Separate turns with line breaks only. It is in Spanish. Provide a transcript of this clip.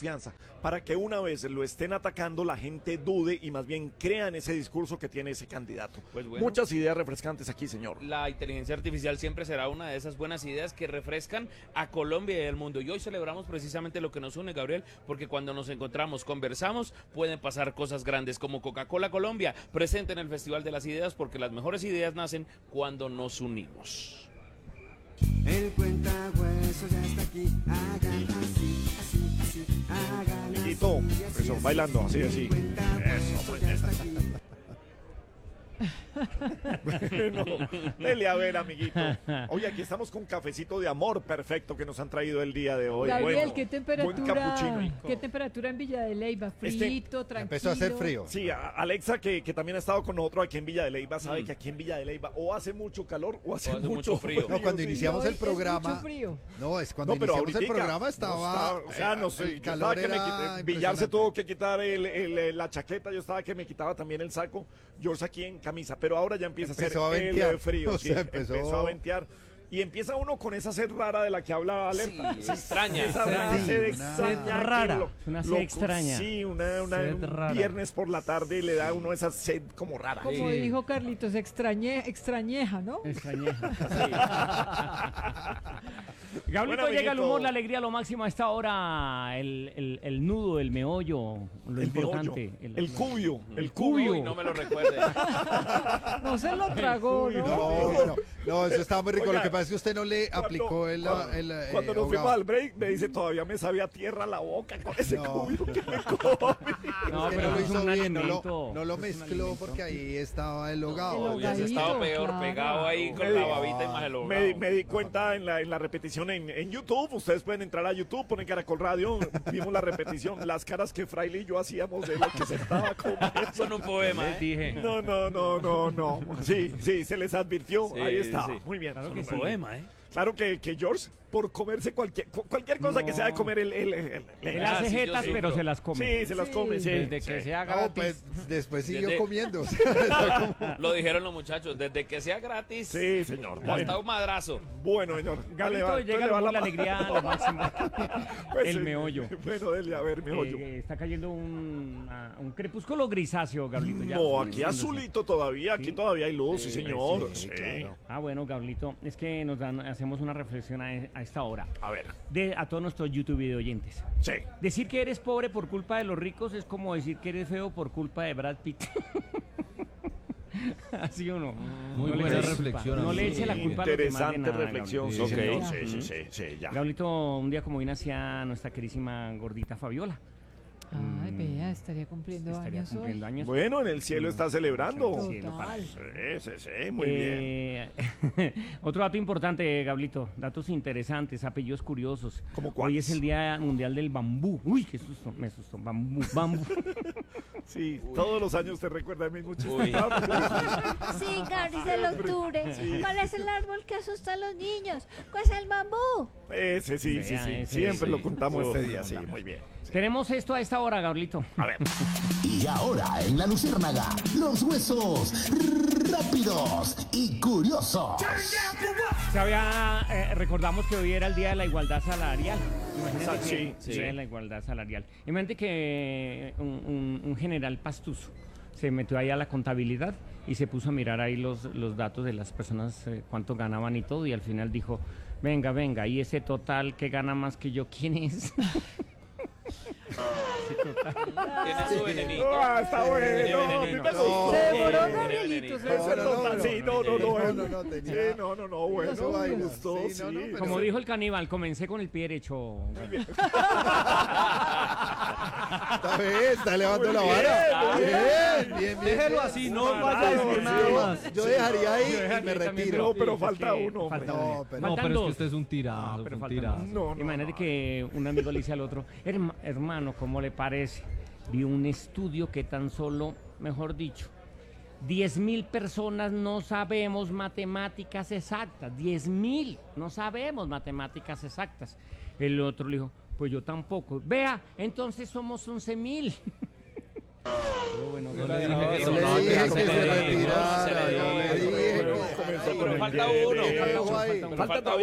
confianza, para que una vez lo estén atacando, la gente dude y más bien crea en ese discurso que tiene ese candidato.
Pues bueno,
muchas ideas refrescantes aquí, señor.
La inteligencia artificial siempre será una de esas buenas ideas que refrescan a Colombia y al mundo. Y hoy celebramos precisamente lo que nos une, Gabriel, porque cuando nos encontramos, conversamos, pueden pasar cosas grandes como Coca-Cola Colombia, presente en el Festival de las Ideas, porque las mejores ideas nacen cuando nos unimos.
El cuentahueso ya está aquí, hagan así, así, así, hagan
Amiguito,
así,
eso,
así,
bailando, así,
el
así.
cuentahueso ya está aquí.
Bueno, dele a ver, amiguito. Oye, aquí estamos con cafecito de amor perfecto que nos han traído el día de hoy.
Gabriel,
Bueno,
¿qué
buen
temperatura?
capuchino.
¿Qué temperatura en Villa de Leyva? Frito, tranquilo.
Empezó a hacer frío.
Sí, Alexa, que también ha estado con nosotros aquí en Villa de Leyva, sabe que aquí en Villa de Leyva o hace mucho calor o hace mucho frío.
No, cuando
Sí.
iniciamos
Hoy
el
es
programa.
mucho frío.
No, es cuando
No, pero
iniciamos el
ahoritica
programa estaba.
o sea, no sé,
el
yo
calor
estaba que
era
Villar se
impresionante.
tuvo que quitar la chaqueta, yo estaba que me quitaba también el saco, George aquí en camisa, pero ahora ya empieza
Empezó
a
a
hacer
ventear.
el frío,
O
sí,
sea, empezó
a ventear. Y empieza uno con esa sed rara de la que habla Alerta.
Sí, extraña.
Esa
Sí,
sed
una-
extraña.
sed rara.
que
Una sed extraña.
Sí, un
Sed rara.
viernes por la tarde le da a uno esa sed como rara.
Como
Sí.
dijo Carlitos, extrañeja, ¿no?
Extrañeja. Gablito,
Bueno,
llega el
amiguito.
humor, la alegría, lo máximo a esta hora, el nudo, el meollo, lo
El
importante.
meollo, el cubio, el
cubio.
cubio.
Uy, no me lo recuerde.
No se lo tragó,
Uy,
¿no?
No, eso estaba muy rico.
Oiga,
Lo que pasa es que usted no le aplicó el
Cuando nos fuimos
ahogado.
al break, me dice, todavía me sabía tierra la boca con ese
No.
cubio que me comí.
No,
Es que
pero
no lo
es un
hizo bien,
alimento.
no lo
Es un
mezcló
alimento.
porque ahí estaba el hogado.
El
Hubiese
ahogadito,
estado peor,
claro.
pegado ahí con
Me
la
di-
babita y más el
Me di cuenta en la repetición en YouTube. Ustedes pueden entrar a YouTube, ponen Caracol Radio. Vimos la repetición. Las caras que Fraile y yo hacíamos de lo que se estaba comiendo.
Son un poema,
Les dije.
No. Sí, se les advirtió.
Sí,
Ahí está.
sí.
Muy bien.
Son un poema, ¿eh?
Claro que George, por comerse cualquier cosa
No.
que sea de comer,
Él hace
sí, yo
jetas,
sí,
pero
no.
se las come.
Sí, se las
Sí.
come. Sí,
Desde que
sí.
sea
No,
gratis.
pues después siguió
Desde-
comiendo.
Lo dijeron los muchachos, desde que sea gratis,
Sí, señor.
hasta un madrazo.
Bueno, señor.
Gablito,
Dale,
llega el
dale, va
humor, la alegría, lo máximo.
Pues,
El meollo.
Bueno, dele, a ver, meollo.
Está cayendo un crepúsculo grisáceo, Gablito. Ya.
No, aquí azulito todavía, aquí
Sí.
todavía hay luz, sí, señor.
sí,
Sí.
claro.
Ah, bueno, Gablito, es que hacemos una reflexión a esta hora.
A ver,
A todos nuestros YouTube video oyentes.
sí.
Decir que eres pobre por culpa de los ricos es como decir que eres feo por culpa de Brad Pitt. Así uno.
Muy
no le
buena
eche culpa.
reflexión,
No le
amigo.
eche la culpa a los demás de
Interesante
nada,
reflexión.
Gablito.
Sí,
Sí,
ok,
señor.
sí, ya.
Gablito, un día como vino hacia nuestra querísima gordita Fabiola.
Ay, vea, estaría cumpliendo
Estaría
años
cumpliendo
hoy.
años.
Bueno, en el cielo está celebrando.
Sí, cielo para-
Total.
Sí, muy bien.
Otro dato importante, Gablito. Datos interesantes, apellidos curiosos.
¿Cómo
Hoy
cuáles?
es el Día Mundial del Bambú. Uy, qué susto, me asustó. Bambú.
Sí, todos los años te recuerda a mí mucho.
Uy.
Sí, Gabri, del octubre. ¿Cuál es el árbol que asusta a los niños? ¿Cuál es el bambú?
Ese sí.
Vea, ese
Siempre
sí.
lo contamos este
Uf,
día, sí, muy bien.
Tenemos esto a esta hora, Gablito.
A ver.
Y ahora en la Luciérnaga, los huesos rápidos y curiosos.
Recordamos que hoy era el Día de la Igualdad Salarial. Imagínate
Sí,
que Día de la Igualdad Salarial. Imagínate que un general pastuso se metió ahí a la contabilidad y se puso a mirar ahí los datos de las personas, cuánto ganaban y todo, y al final dijo, venga, y ese total que gana más que yo, ¿quién es?
Tiene su venenito.
Ah, está bueno.
Tiene
No, a mí
venenito.
me gustó.
Se demoró,
Tiene
Gabrielito,
venenito.
se
Ese
demoró.
total, sí, no,
tenía.
Sí, no, bueno.
Eso baila.
Gustó,
Sí,
sí.
no, pero-
Como dijo el caníbal, comencé con el pie derecho.
Está bien, está elevando la vara. Bien.
Déjelo así, no vaya a decir nada más.
Yo dejaría ahí y me
también,
retiro.
No, pero
Sí,
falta
es que
uno, hombre.
falta
No,
uno.
pero-
No,
Faltan
pero es que
dos.
usted es un tirado,
pero
un
faltan
tirado.
dos.
No,
Imagínate que un amigo le dice al otro, hermano, ¿cómo le parece? Vi un estudio que tan solo, mejor dicho, 10.000 personas no sabemos matemáticas exactas. 10.000 no sabemos matemáticas exactas. El otro le dijo, pues yo tampoco. Vea, entonces somos 11.000.
Yo le dije que
Yo
eso
le
no,
dije que
se
se
le dijo,
retirara,
se le
yo le
dijo.
dije que-
Comenzó
Pero
con el
falta
pie
uno.
derecho.
Falta-
Falta